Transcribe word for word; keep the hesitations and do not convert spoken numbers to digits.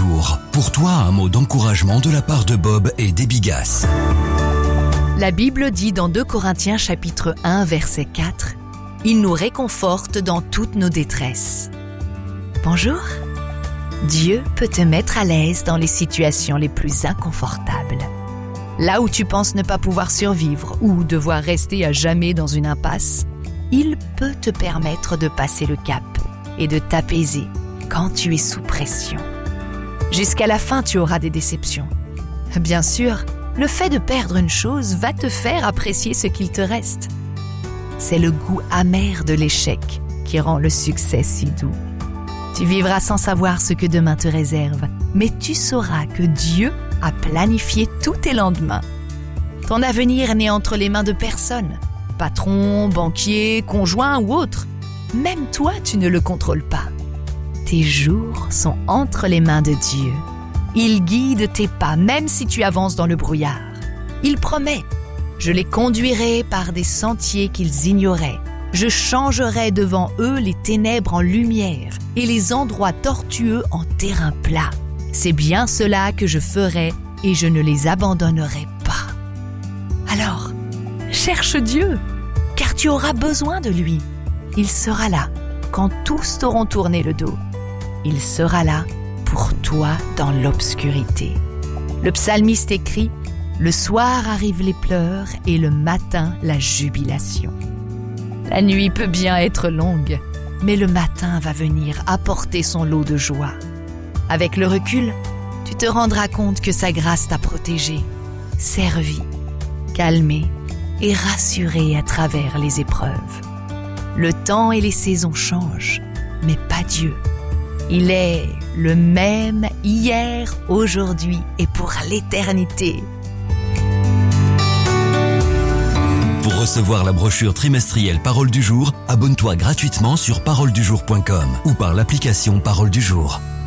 jour. Pour toi, un mot d'encouragement de la part de Bob et d'Ebi Gass. La Bible dit dans deux Corinthiens chapitre un verset quatre « Il nous réconforte dans toutes nos détresses ». Bonjour. Dieu peut te mettre à l'aise dans les situations les plus inconfortables. Là où tu penses ne pas pouvoir survivre ou devoir rester à jamais dans une impasse, il peut te permettre de passer le cap et de t'apaiser quand tu es sous pression. Jusqu'à la fin, tu auras des déceptions. Bien sûr, le fait de perdre une chose va te faire apprécier ce qu'il te reste. C'est le goût amer de l'échec qui rend le succès si doux. Tu vivras sans savoir ce que demain te réserve, mais tu sauras que Dieu a planifié tous tes lendemains. Ton avenir n'est entre les mains de personne. Patron, banquier, conjoint ou autre. Même toi, tu ne le contrôles pas. Tes jours sont entre les mains de Dieu. Il guide tes pas, même si tu avances dans le brouillard. Il promet « Je les conduirai par des sentiers qu'ils ignoraient. Je changerai devant eux les ténèbres en lumière et les endroits tortueux en terrain plat. C'est bien cela que je ferai et je ne les abandonnerai pas. » Alors, cherche Dieu, car tu auras besoin de lui. Il sera là quand tous t'auront tourné le dos. Il sera là pour toi dans l'obscurité. Le psalmiste écrit « Le soir arrivent les pleurs et le matin la jubilation. » La nuit peut bien être longue, mais le matin va venir apporter son lot de joie. Avec le recul, tu te rendras compte que sa grâce t'a protégé, servi, calmé et rassuré à travers les épreuves. Le temps et les saisons changent, mais pas Dieu. Il est le même hier, aujourd'hui et pour l'éternité. Pour recevoir la brochure trimestrielle Parole du jour, abonne-toi gratuitement sur parole du jour point com ou par l'application Parole du jour.